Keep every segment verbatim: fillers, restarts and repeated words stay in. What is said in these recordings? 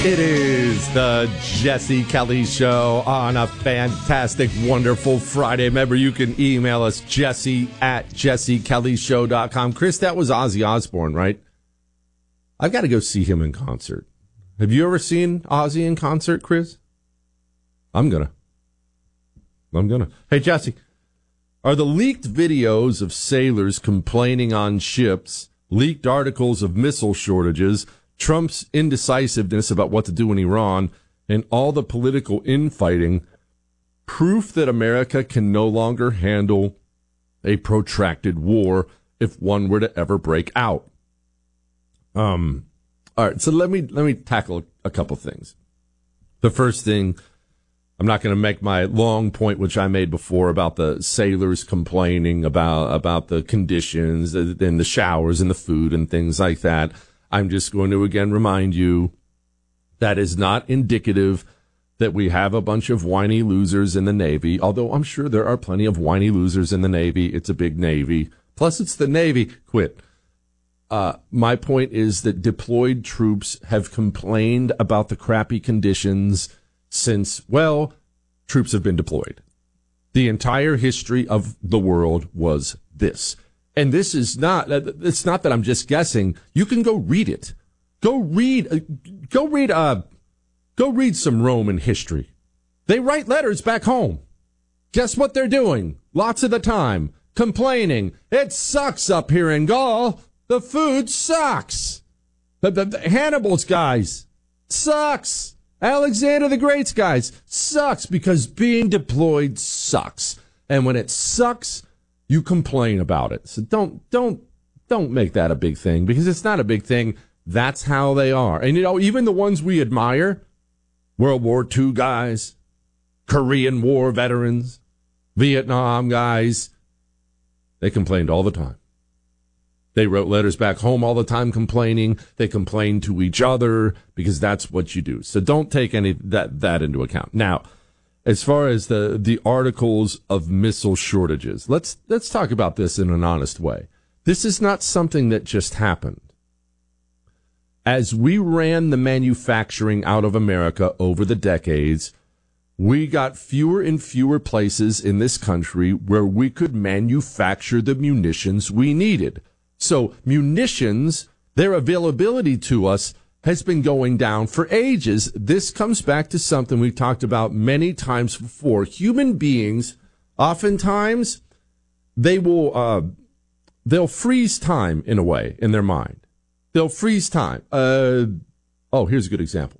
It is the Jesse Kelly Show on a fantastic, wonderful Friday. Remember, you can email us, Jesse at jesse kelly show dot com. Chris, that was Ozzy Osbourne, right? I've got to go see him in concert. Have you ever seen Ozzy in concert, Chris? I'm going to. I'm going to. Hey, Jesse, are the leaked videos of sailors complaining on ships, leaked articles of missile shortages, Trump's indecisiveness about what to do in Iran, and all the political infighting proof that America can no longer handle a protracted war if one were to ever break out? Um, all right, so let me let me tackle a couple things. The first thing, I'm not going to make my long point, which I made before, about the sailors complaining about about the conditions and the showers and the food and things like that. I'm just going to again remind you that is not indicative that we have a bunch of whiny losers in the Navy, although I'm sure there are plenty of whiny losers in the Navy. It's a big Navy. Plus, it's the Navy. Quit. Uh, my point is that deployed troops have complained about the crappy conditions since, well, troops have been deployed. The entire history of the world was this. And this is not, it's not that I'm just guessing. You can go read it. Go read, go read, uh, go read some Roman history. They write letters back home. Guess what they're doing? Lots of the time. Complaining. It sucks up here in Gaul. The food sucks. The, the, the Hannibal's guys. Sucks. Alexander the Great's guys. Sucks because being deployed sucks. And when it sucks, you complain about it. So don't, don't, don't make that a big thing, because it's not a big thing. That's how they are. And, you know, even the ones we admire, World War Two guys, Korean War veterans, Vietnam guys, they complained all the time. They wrote letters back home all the time complaining. They complained to each other because that's what you do. So don't take any that, that into account. Now, as far as the, the articles of missile shortages, let's let's talk about this in an honest way. This is not something that just happened. As we ran the manufacturing out of America over the decades, we got fewer and fewer places in this country where we could manufacture the munitions we needed. So munitions, their availability to us has been going down for ages. This comes back to something we've talked about many times before. Human beings, oftentimes, they will uh, they'll freeze time in a way in their mind. They'll freeze time. Uh, oh, here's a good example.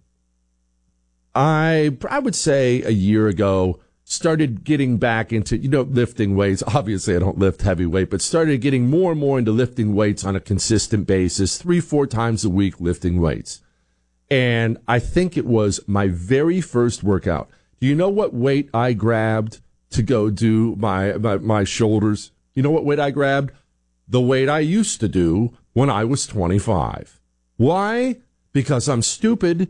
I I would say a year ago started getting back into, you know, lifting weights. Obviously, I don't lift heavy weight, but started getting more and more into lifting weights on a consistent basis, three, four times a week lifting weights. And I think it was my very first workout. Do you know what weight I grabbed to go do my, my, my shoulders? You know what weight I grabbed? The weight I used to do when I was twenty-five. Why? Because I'm stupid